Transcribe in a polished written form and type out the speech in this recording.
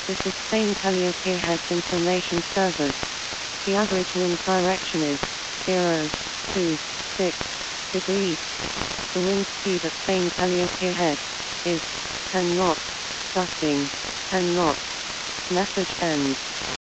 This is Spain Calliope Heads Information Service. The average wind direction is 026 degrees. The wind speed at Spain Calliope Head is 10 knots, gusting 10 knots. Message ends.